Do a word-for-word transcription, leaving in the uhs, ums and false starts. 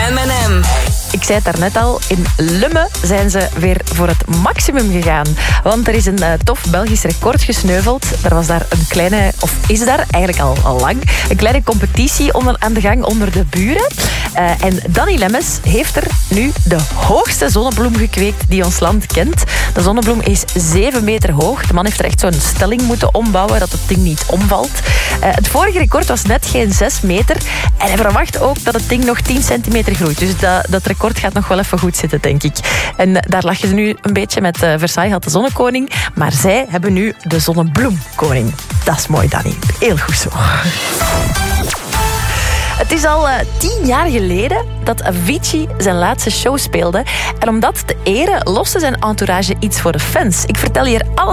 M en M. Ik zei het daarnet al, in Lummen zijn ze weer voor het maximum gegaan. Want er is een uh, tof Belgisch record gesneuveld. Er was daar een kleine, of is daar eigenlijk al, al lang, een kleine competitie onder, aan de gang onder de buren. Uh, en Danny Lemmes heeft er nu de hoogste zonnebloem gekweekt die ons land kent. De zonnebloem is zeven meter hoog. De man heeft er echt zo'n stelling moeten ombouwen dat het ding niet omvalt. Uh, het vorige record was net geen zes meter. En hij verwacht ook dat het ding nog tien centimeter groeit. Dus dat, dat record gaat nog wel even goed zitten, denk ik. En uh, daar lachen ze nu een beetje met uh, Versailles had de zonnekoning. Maar zij hebben nu de zonnebloemkoning. Dat is mooi, Danny. Heel goed zo. Het is al uh, tien jaar geleden dat Avicii zijn laatste show speelde. En om dat te eren loste zijn entourage iets voor de fans. Ik vertel hier alles